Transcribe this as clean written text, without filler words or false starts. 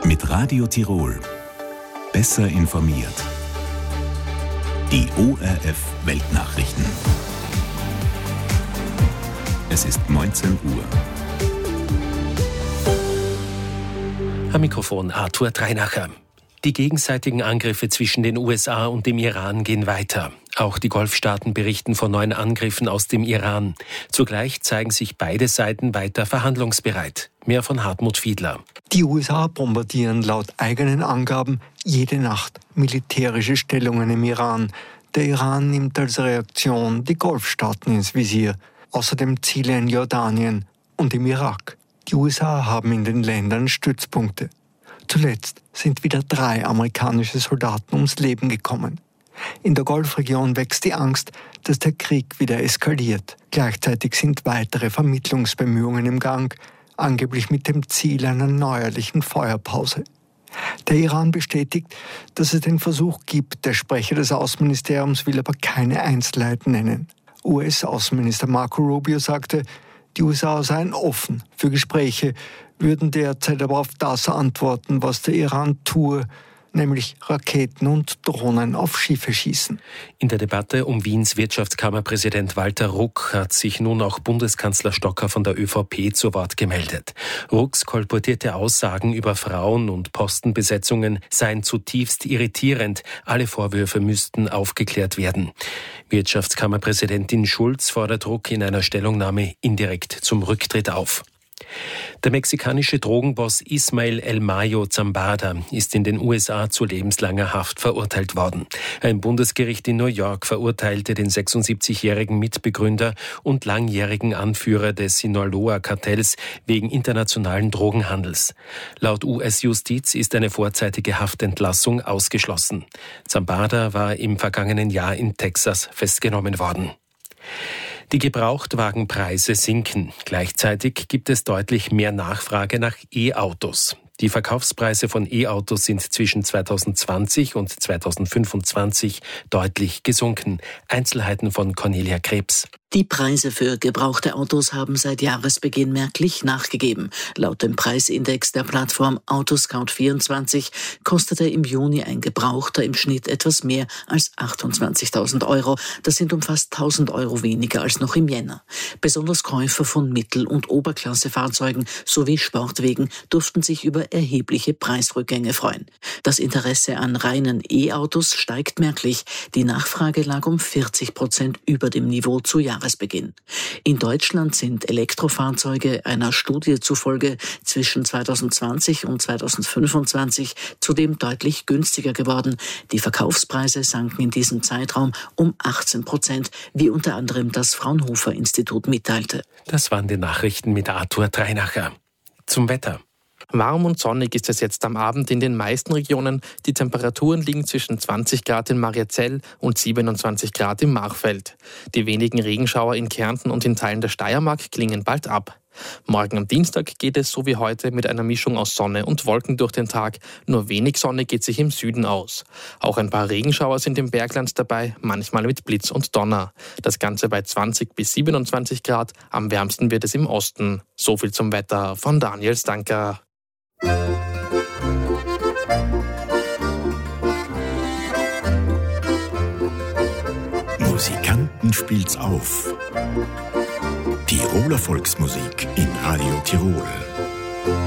Mit Radio Tirol. Besser informiert. Die ORF Weltnachrichten. Es ist 19 Uhr. Am Mikrofon Arthur Dreinacher. Die gegenseitigen Angriffe zwischen den USA und dem Iran gehen weiter. Auch die Golfstaaten berichten von neuen Angriffen aus dem Iran. Zugleich zeigen sich beide Seiten weiter verhandlungsbereit. Mehr von Hartmut Fiedler. Die USA bombardieren laut eigenen Angaben jede Nacht militärische Stellungen im Iran. Der Iran nimmt als Reaktion die Golfstaaten ins Visier. Außerdem Ziele in Jordanien und im Irak. Die USA haben in den Ländern Stützpunkte. Zuletzt sind wieder 3 amerikanische Soldaten ums Leben gekommen. In der Golfregion wächst die Angst, dass der Krieg wieder eskaliert. Gleichzeitig sind weitere Vermittlungsbemühungen im Gang, angeblich mit dem Ziel einer neuerlichen Feuerpause. Der Iran bestätigt, dass es den Versuch gibt. Der Sprecher des Außenministeriums will aber keine Einzelheiten nennen. US-Außenminister Marco Rubio sagte, die USA seien offen für Gespräche, würden derzeit aber auf das antworten, was der Iran tue, nämlich Raketen und Drohnen auf Schiffe schießen. In der Debatte um Wiens Wirtschaftskammerpräsident Walter Ruck hat sich nun auch Bundeskanzler Stocker von der ÖVP zu Wort gemeldet. Rucks kolportierte Aussagen über Frauen- und Postenbesetzungen seien zutiefst irritierend. Alle Vorwürfe müssten aufgeklärt werden. Wirtschaftskammerpräsidentin Schulz fordert Ruck in einer Stellungnahme indirekt zum Rücktritt auf. Der mexikanische Drogenboss Ismael El Mayo Zambada ist in den USA zu lebenslanger Haft verurteilt worden. Ein Bundesgericht in New York verurteilte den 76-jährigen Mitbegründer und langjährigen Anführer des Sinaloa-Kartells wegen internationalen Drogenhandels. Laut US-Justiz ist eine vorzeitige Haftentlassung ausgeschlossen. Zambada war im vergangenen Jahr in Texas festgenommen worden. Die Gebrauchtwagenpreise sinken. Gleichzeitig gibt es deutlich mehr Nachfrage nach E-Autos. Die Verkaufspreise von E-Autos sind zwischen 2020 und 2025 deutlich gesunken. Einzelheiten von Cornelia Krebs. Die Preise für gebrauchte Autos haben seit Jahresbeginn merklich nachgegeben. Laut dem Preisindex der Plattform Autoscout24 kostete im Juni ein Gebrauchter im Schnitt etwas mehr als 28.000 €. Das sind um fast 1.000 € weniger als noch im Jänner. Besonders Käufer von Mittel- und Oberklassefahrzeugen sowie Sportwegen durften sich über erhebliche Preisrückgänge freuen. Das Interesse an reinen E-Autos steigt merklich. Die Nachfrage lag um 40% über dem Niveau zu Jahresbeginn. In Deutschland sind Elektrofahrzeuge einer Studie zufolge zwischen 2020 und 2025 zudem deutlich günstiger geworden. Die Verkaufspreise sanken in diesem Zeitraum um 18%, wie unter anderem das Fraunhofer-Institut mitteilte. Das waren die Nachrichten mit Arthur Dreinacher. Zum Wetter. Warm und sonnig ist es jetzt am Abend in den meisten Regionen. Die Temperaturen liegen zwischen 20 Grad in Mariazell und 27 Grad im Machfeld. Die wenigen Regenschauer in Kärnten und in Teilen der Steiermark klingen bald ab. Morgen am Dienstag geht es so wie heute mit einer Mischung aus Sonne und Wolken durch den Tag. Nur wenig Sonne geht sich im Süden aus. Auch ein paar Regenschauer sind im Bergland dabei, manchmal mit Blitz und Donner. Das Ganze bei 20 bis 27 Grad. Am wärmsten wird es im Osten. So viel zum Wetter von Daniel Stanker. Musikanten spielt's auf. Tiroler Volksmusik in Radio Tirol.